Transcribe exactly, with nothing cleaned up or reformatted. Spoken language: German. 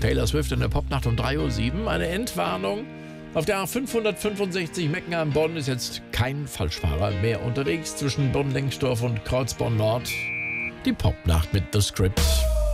Taylor Swift in der Popnacht um drei Uhr sieben. Eine Entwarnung. Auf der A fünfhundertfünfundsechzig Meckenheim-Bonn ist jetzt kein Falschfahrer mehr unterwegs zwischen Bonn-Lengsdorf und Kreuzborn Nord. Die Popnacht mit The Script.